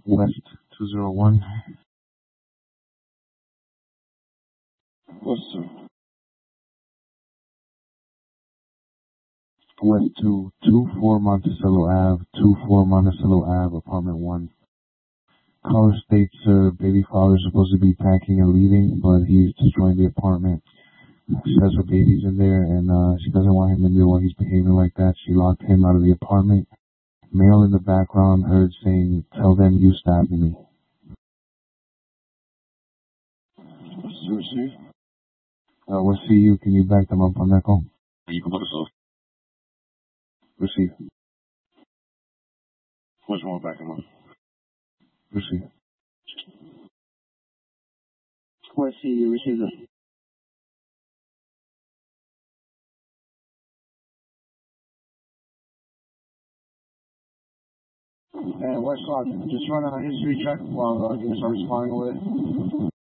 West 201. What's up? West 224 Monticello Ave, 24 Monticello Ave, apartment 1. Caller states baby father's supposed to be packing and leaving, but he's destroying the apartment. She has her babies in there, and she doesn't want him in there while he's behaving like that. She locked him out of the apartment. Male in the background heard saying, "Tell them you stabbed me." Receive? We'll see you. Can you back them up on that call? You can put us off. Receive. What's wrong with backing up? Receive. Let's see you receive it. And West Lock, just run a history check while I can start responding with it.